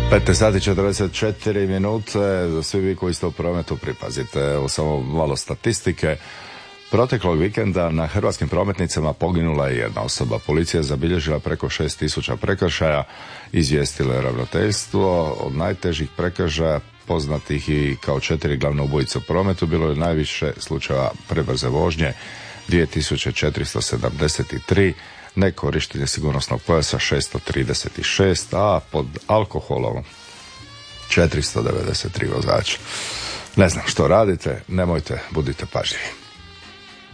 15 sati 44 minute, svi vi koji ste u prometu pripazite, evo samo malo statistike. Proteklog vikenda na hrvatskim prometnicama poginula je jedna osoba. Policija je zabilježila preko 6.000 prekršaja, izvijestilo je ravnateljstvo. Od najtežih prekršaja, poznatih i kao 4 glavne ubojice u prometu, bilo je najviše slučajeva prebrze vožnje, 2473, nekorištenje sigurnosnog pojasa 636, a pod alkoholom 493 vozača. Ne znam što radite, nemojte, budite pažljivi.